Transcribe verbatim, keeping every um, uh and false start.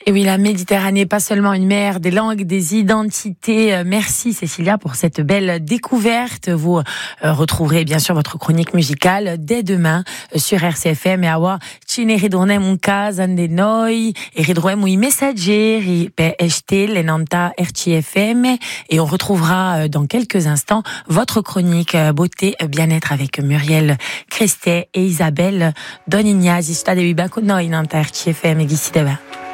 Et oui, la Méditerranée, pas seulement une mer, des langues, des identités. Merci Cécilia pour cette belle découverte. Vous euh, retrouverez bien sûr votre chronique musicale dès demain euh, sur R C F M. Et awa, cine ridronem un cas ande noi, et ridroem oui messager, pe eshte lenanta R C F M. Et on retrouvera euh, dans quelques instants votre chronique euh, beauté, bien-être avec Muriel Crestet et Isabelle Donignaz. Ista de bibako noi nanta R C F M, et